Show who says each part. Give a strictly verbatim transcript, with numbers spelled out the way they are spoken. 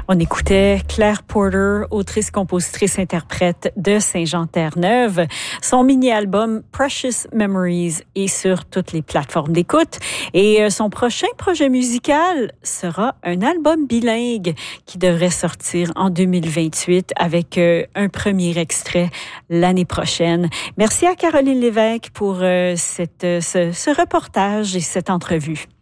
Speaker 1: On écoutait Claire Porter, autrice, compositrice, interprète de Saint-Jean-Terre-Neuve. Son mini-album Precious Memories est sur toutes les plateformes d'écoute. Et son prochain projet musical sera un album bilingue qui devrait sortir en deux mille vingt-huit avec un premier extrait l'année prochaine. Merci à Caroline Lévesque pour cette, ce, ce reportage et cette entrevue.